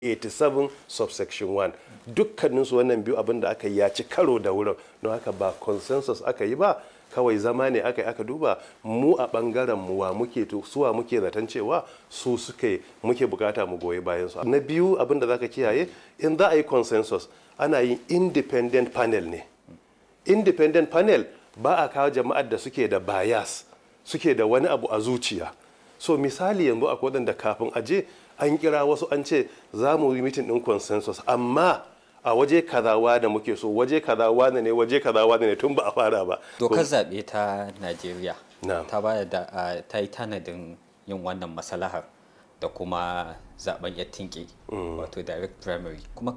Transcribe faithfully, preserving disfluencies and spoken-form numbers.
eighty-seven subsection one dukkaninsu wannan biyu abin da aka yi ya ci karo da wurin don haka ba consensus aka yi ba kawai zama ne aka yi aka duba mu a bangaren mu wa muke to suwa muke zaton cewa su suke muke bukata mu goyi bayan su. Na biyu abin da zaka kiyaye in za a yi consensus ana yin independent panel ne. Independent panel ba a kawo jama'ar da suke da bias suke da wani abu a zuciya. So misali yanzu akwai wadanda kafin aje an kira wasu an ce za mu yi mitin din consensus amma a waje kazawa da muke so waje kazawa ne waje kazawa ne tun ba a fara ba. Dokar zaɓe ta Najeriya ta ba da ta yi tanadin yin wannan masalahar da kuma zaben ya tinke wato direct primary kuma